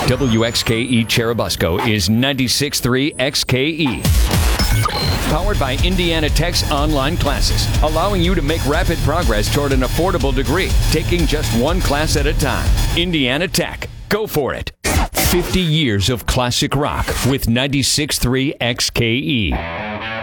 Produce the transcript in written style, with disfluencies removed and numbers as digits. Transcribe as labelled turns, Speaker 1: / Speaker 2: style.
Speaker 1: WXKE Cherubusco is 96.3 XKE. Powered by Indiana Tech's online classes, allowing you to make rapid progress toward an affordable degree, taking just one class at a time. Indiana Tech. Go for it. 50 years of classic rock with 96.3 XKE.